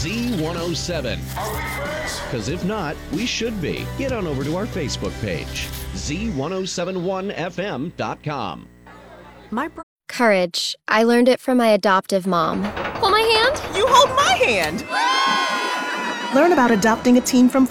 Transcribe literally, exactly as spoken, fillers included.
Z one oh seven. Are we friends? Because if not, we should be. Get on over to our Facebook page, Z ten seventy-one F M dot com. My bro- Courage. I learned it from my adoptive mom. Hold my hand. You hold my hand! Learn about adopting a team from